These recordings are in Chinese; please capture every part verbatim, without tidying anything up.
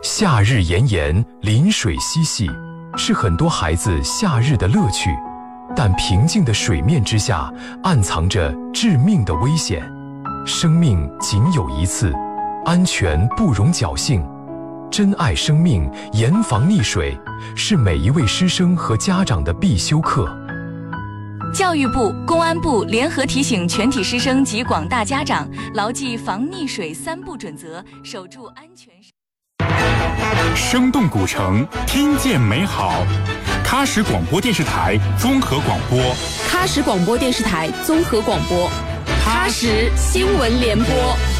夏日炎炎，临水嬉戏，是很多孩子夏日的乐趣。但平静的水面之下，暗藏着致命的危险。生命仅有一次，安全不容侥幸。珍爱生命，严防溺水，是每一位师生和家长的必修课。 教育部、公安部联合提醒全体师生及广大家长，牢记防溺水三不准则，守住安全。 生动古城，听见美好。喀什广播电视台综合广播， 喀什广播电视台综合广播，喀什新闻联播。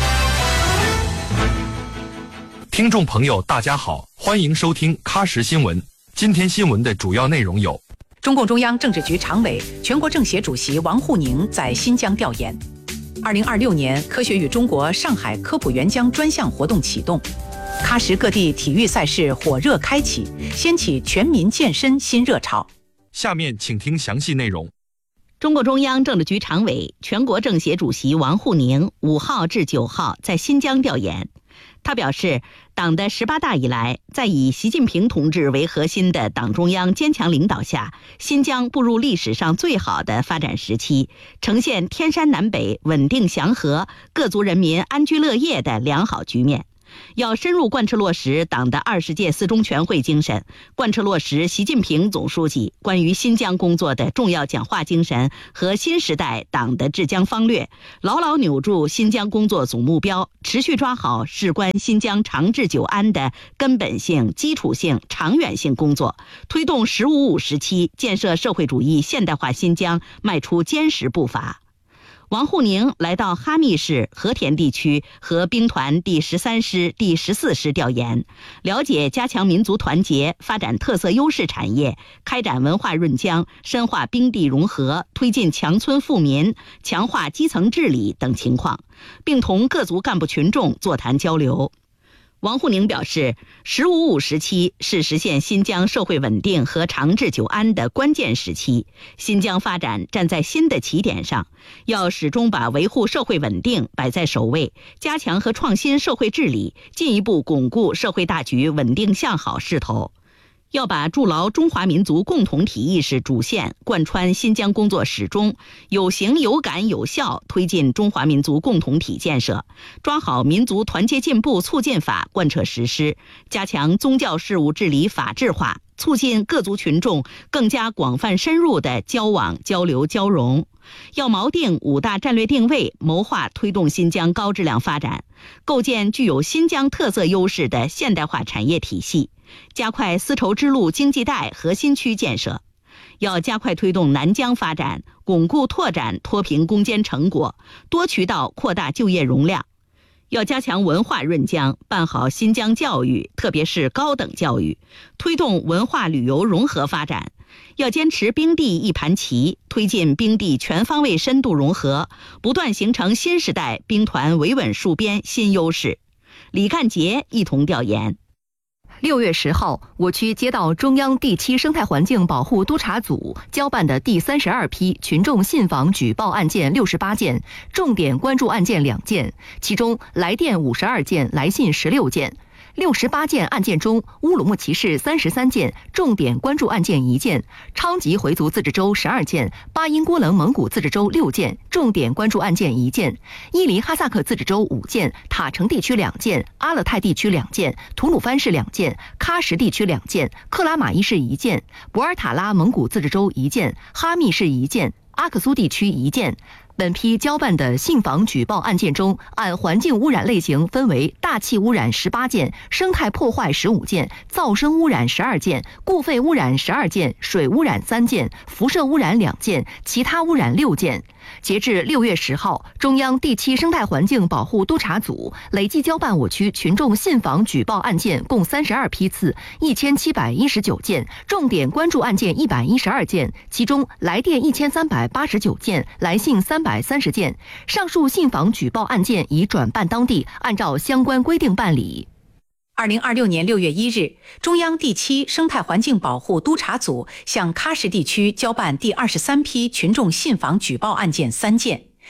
听众朋友，大家好，欢迎收听喀什新闻。今天新闻的主要内容有： 中共中央政治局常委、全国政协主席王沪宁在新疆调研；二零二六年科学与中国上海科普援疆专项活动启动；喀什各地体育赛事火热开启，掀起全民健身新热潮。 下面请听详细内容。 中共中央政治局常委、全国政协主席王沪宁五号至九号在新疆调研。他表示，党的十八大以来，在以习近平同志为核心的党中央坚强领导下，新疆步入历史上最好的发展时期，呈现天山南北稳定祥和、各族人民安居乐业的良好局面。要深入贯彻落实党的二十届四中全会精神，贯彻落实习近平总书记关于新疆工作的重要讲话精神和新时代党的治疆方略，牢牢扭住新疆工作总目标，持续抓好事关新疆长治久安的根本性、基础性、长远性工作，推动“十五五”时期建设社会主义现代化新疆迈出坚实步伐。王沪宁来到哈密市和田地区和兵团第十三师、第十四师调研，了解加强民族团结、发展特色优势产业、开展文化润疆、深化兵地融合、推进强村富民、强化基层治理等情况，并同各族干部群众座谈交流。王沪宁表示，“十五五”时期是实现新疆社会稳定和长治久安的关键时期，新疆发展站在新的起点上，要始终把维护社会稳定摆在首位，加强和创新社会治理，进一步巩固社会大局稳定向好势头。要把筑牢中华民族共同体意识主线贯穿新疆工作始终，有形有感有效推进中华民族共同体建设，抓好民族团结进步促进法贯彻实施，加强宗教事务治理法治化，促进各族群众更加广泛深入的交往交流交融。要锚定五大战略定位，谋划推动新疆高质量发展，构建具有新疆特色优势的现代化产业体系，加快丝绸之路经济带核心区建设。要加快推动南疆发展，巩固拓展脱贫攻坚成果，多渠道扩大就业容量。要加强文化润疆，办好新疆教育，特别是高等教育，推动文化旅游融合发展。要坚持兵地一盘棋，推进兵地全方位深度融合，不断形成新时代兵团维稳戍边新优势。李干杰一同调研。 六月十号，我区接到中央第七生态环境保护督察组交办的第三十二批群众信访举报案件六十八件，重点关注案件两件，其中来电五十二件，来信十六件。六十八件案件中，乌鲁木齐市三十三件，重点关注案件一件；昌吉回族自治州十二件，巴音郭楞蒙古自治州六件，重点关注案件一件；伊犁哈萨克自治州五件，塔城地区两件，阿勒泰地区两件，吐鲁番市两件，喀什地区两件，克拉玛依市一件，博尔塔拉蒙古自治州一件，哈密市一件，阿克苏地区一件。本批交办的信访举报案件中，按环境污染类型分为大气污染十八件，生态破坏十五件，噪声污染十二件，固废污染十二件，水污染三件，辐射污染两件，其他污染六件。截至六月十号，中央第七生态环境保护督察组累计交办我区群众信访举报案件共三十二批次，一千七百一十九件，重点关注案件一百一十二件，其中来电一千三百八十九件，来信三百三十件。上述信访举报案件已转办当地，按照相关规定办理。 二零二六年六月一日，中央第七生态环境保护督察组向喀什地区交办第二十三批群众信访举报案件三件，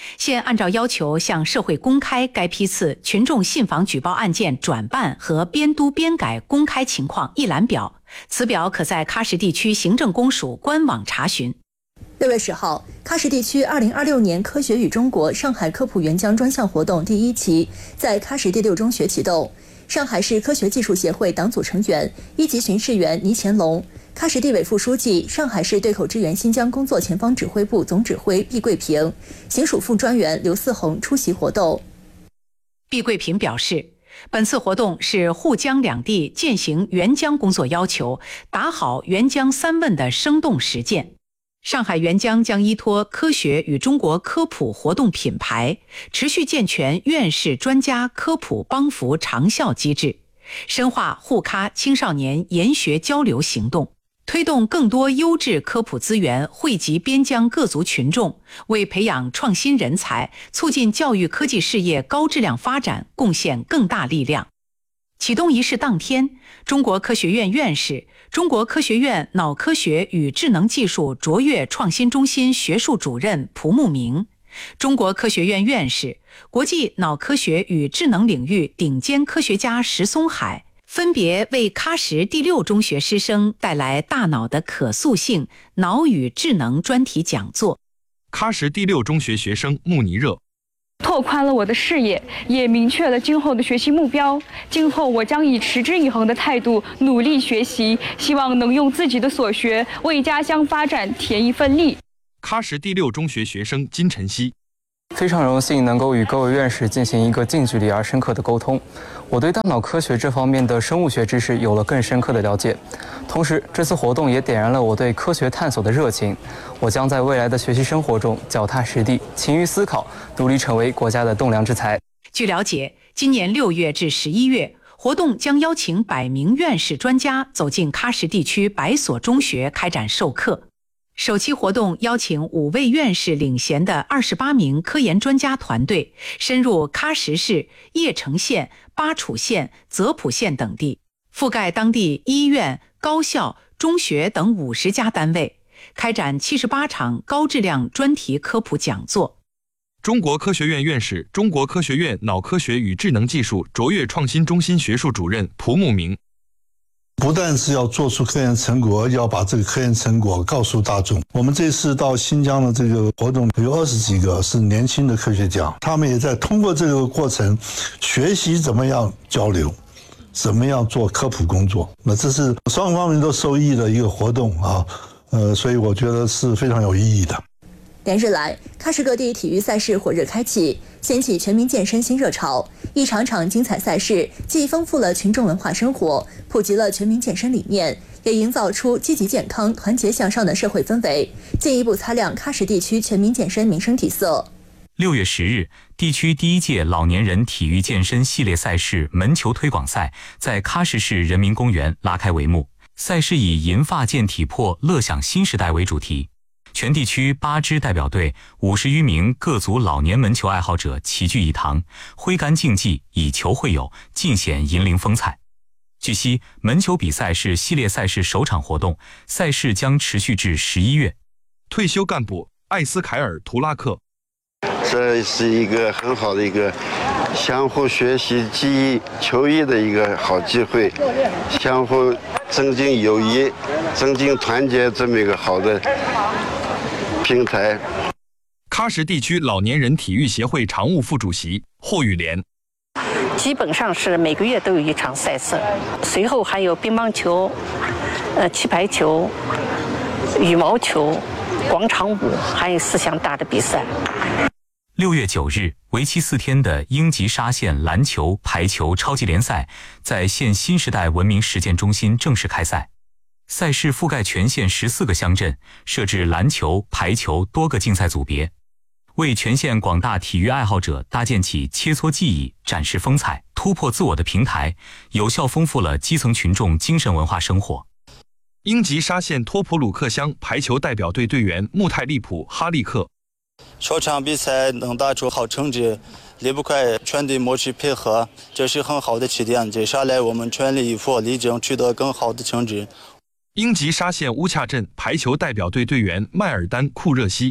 现按照要求向社会公开该批次群众信访举报案件转办和编督编改公开情况一览表，此表可在喀什地区行政公署官网查询。 六月十号，喀什地区二零二六年科学与中国上海科普援疆专项活动第一期在喀什第六中学启动。上海市科学技术协会党组成员、一级巡视员倪乾龙，喀什地委副书记、上海市对口支援新疆工作前方指挥部总指挥毕桂平、行署副专员刘四红出席活动。 毕桂平表示，本次活动是沪江两地践行援疆工作要求，打好援疆三问的生动实践。上海援疆将依托科学与中国科普活动品牌，持续健全院士专家科普帮扶长效机制，深化沪喀青少年研学交流行动，推动更多优质科普资源惠及边疆各族群众，为培养创新人才、促进教育科技事业高质量发展贡献更大力量。启动仪式当天，中国科学院院士、中国科学院脑科学与智能技术卓越创新中心学术主任蒲慕明，中国科学院院士、国际脑科学与智能领域顶尖科学家石松海，分别为喀什第六中学师生带来大脑的可塑性、脑与智能专题讲座。 喀什第六中学学生穆尼热， 拓宽了我的视野，也明确了今后的学习目标。今后我将以持之以恒的态度努力学习，希望能用自己的所学为家乡发展添一份力。 喀什第六中学学生金晨曦， 非常荣幸能够与各位院士进行一个近距离而深刻的沟通。我对大脑科学这方面的生物学知识有了更深刻的了解，同时这次活动也点燃了我对科学探索的热情。我将在未来的学习生活中脚踏实地，勤于思考，努力成为国家的栋梁之才。 据了解，今年六月至十一月，活动将邀请百名院士专家走进喀什地区百所中学开展授课。首期活动邀请五位院士领衔的二十八名科研专家团队，深入喀什市、叶城县、巴楚县、泽普县等地，覆盖当地医院、高校、中学等五十家单位，开展七十八场高质量专题科普讲座。 中国科学院院士、中国科学院脑科学与智能技术卓越创新中心学术主任蒲慕明， 不但是要做出科研成果，要把这个科研成果告诉大众。我们这次到新疆的这个活动有二十几个是年轻的科学家，他们也在通过这个过程学习怎么样交流，怎么样做科普工作。那这是双方面都受益的一个活动啊，呃，所以我觉得是非常有意义的。 连日来，喀什各地体育赛事火热开启，掀起全民健身新热潮。一场场精彩赛事，既丰富了群众文化生活，普及了全民健身理念，也营造出积极健康、团结向上的社会氛围，进一步擦亮喀什地区全民健身民生体色。 六月十日，地区第一届老年人体育健身系列赛事门球推广赛在喀什市人民公园拉开帷幕。赛事以银发健体魄，乐享新时代为主题。全地区八支代表队、五十余名各族老年门球爱好者齐聚一堂，挥杆竞技，以球会友，尽显银铃风采。据悉，门球比赛是系列赛事首场活动，赛事将持续至十一月。 退休干部艾斯凯尔·图拉克， 这是一个很好的一个相互学习、技艺、球艺的一个好机会，相互增进友谊、增进团结这么一个好的平台。 喀什地区老年人体育协会常务副主席霍玉莲， 基本上是每个月都有一场赛事，随后还有乒乓球、呃气排球、羽毛球、广场舞，还有四项大的比赛。 六月九日，为期四天的英吉沙县篮球、排球超级联赛在县新时代文明实践中心正式开赛。赛事覆盖全县十四个乡镇，设置篮球、排球多个竞赛组别，为全县广大体育爱好者搭建起切磋技艺、展示风采、突破自我的平台，有效丰富了基层群众精神文化生活。 英吉沙县托普鲁克乡排球代表队队员穆泰利普哈利克， 首场比赛能打出好成绩，离不开全队默契配合，这是很好的起点。接下来我们全力以赴，力争取得更好的成绩。 英吉沙县乌恰镇排球代表队队员迈尔丹库热西，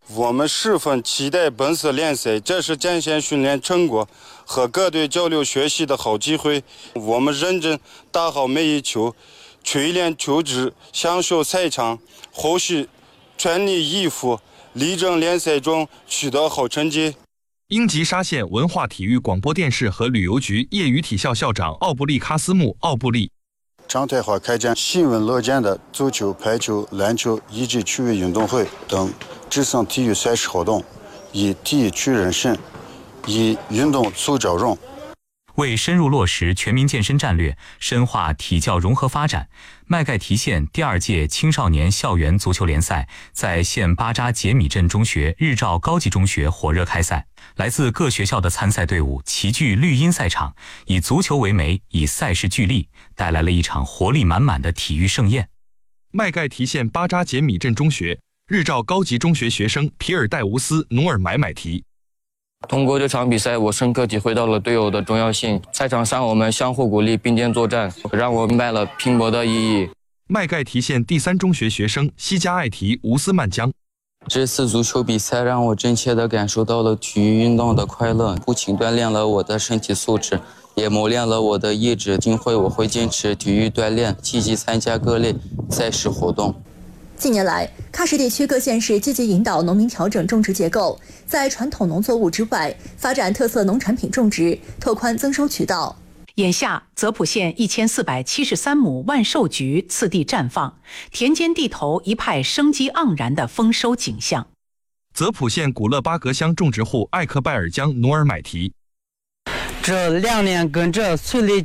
我们十分期待本次联赛，这是展现训练成果和各队交流学习的好机会。我们认真打好每一球，锤炼球质，享受赛场，后续全力以赴，力争联赛中取得好成绩。 英吉沙县文化体育广播电视和旅游局业余体校校长奥布利卡斯穆·奥布利。 常态化开展新闻乐见的足球、排球、篮球以及趣味运动会等志向体育赛事活动，以体育驱人肾，以运动促交融。 为深入落实全民健身战略，深化体教融合发展，麦盖提县第二届青少年校园足球联赛在县巴扎杰米镇中学日照高级中学火热开赛。来自各学校的参赛队伍齐聚绿茵赛场，以足球为媒，以赛事聚力，带来了一场活力满满的体育盛宴。 麦盖提县巴扎杰米镇中学日照高级中学学生皮尔戴乌斯·努尔买买提。 通过这场比赛，我深刻体会到了队友的重要性。赛场上我们相互鼓励，并肩作战，让我明白了拼搏的意义。 麦盖提县第三中学学生西加艾提乌斯曼江。 这次足球比赛让我真切地感受到了体育运动的快乐，不仅锻炼了我的身体素质，也磨练了我的意志。今后我会坚持体育锻炼，积极参加各类赛事活动。 近年来，喀什地区各县市积极引导农民调整种植结构，在传统农作物之外，发展特色农产品种植，拓宽增收渠道。 眼下，泽普县一千四百七十三亩万寿菊次第绽放，田间地头一派生机盎然的丰收景象。 泽普县古勒巴格乡种植户艾克拜尔江努尔买提。 这两年跟着村里